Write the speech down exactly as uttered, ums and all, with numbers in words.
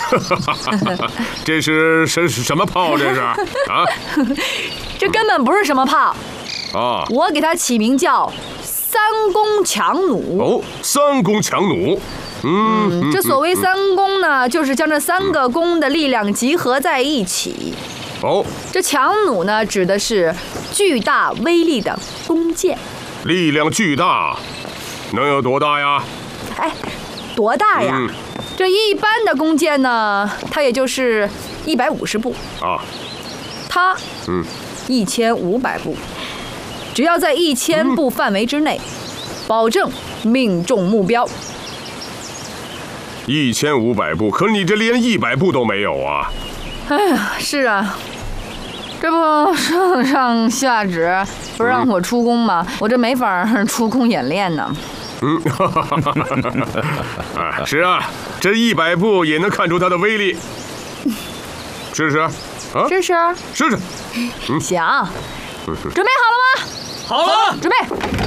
这是什什么炮？这是啊？ 这根本不是什么炮啊！ 我给它起名叫三弓强弩。 哦，三弓强弩。嗯， 嗯这所谓三弓呢，就是将这三个弓的力量集合在一起。 哦， 这强弩呢，指的是巨大威力的弓箭。 力量巨大，能有多大呀？ 哎，多大呀？嗯、这一般的弓箭呢，它也就是一百五十步啊。 它， 嗯， 一千五百步，只要在一千步范围之内，嗯、保证命中目标。 一千五百步，可你这连一百步都没有啊！ 哎呀，是啊，这不上上下旨不让我出宫吗？嗯、我这没法出宫演练呢。 嗯，啊，是啊，这一百步也能看出它的威力。试试，啊， 试试， 试试。 嗯、行，准备好了吗？ 好了， 准备。